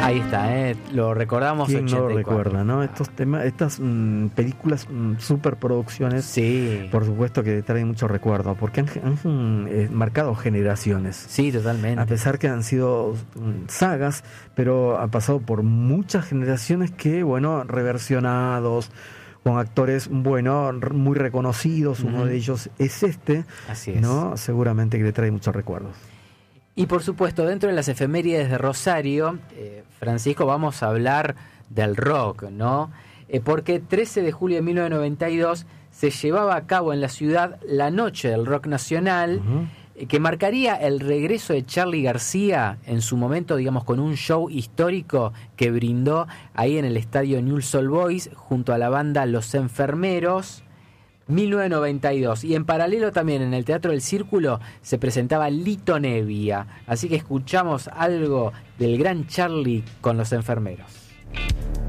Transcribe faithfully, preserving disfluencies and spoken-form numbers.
Ahí está, ¿eh? Lo recordamos. ¿Quién no lo ochenta y cuatro. recuerda, no? Estos temas, estas mm, películas, mm, superproducciones, Sí. por supuesto que traen mucho recuerdo, porque han, han eh, marcado generaciones. Sí, totalmente. A pesar que han sido mm, sagas, pero han pasado por muchas generaciones que, bueno, reversionados, con actores, bueno, r- muy reconocidos. Ujú. Uno de ellos es este, Así es. ¿no? Seguramente que le trae muchos recuerdos. Y por supuesto, dentro de las efemérides de Rosario, eh, Francisco, vamos a hablar del rock, ¿no? Eh, porque trece de julio de mil novecientos noventa y dos se llevaba a cabo en la ciudad la Noche del Rock Nacional, Ujú. eh, que marcaría el regreso de Charly García en su momento, digamos, con un show histórico que brindó ahí en el estadio Newell's Old Boys junto a la banda Los Enfermeros. mil novecientos noventa y dos. Y en paralelo también en el Teatro del Círculo se presentaba Lito Nevia. Así que escuchamos algo del gran Charly con Los Enfermeros.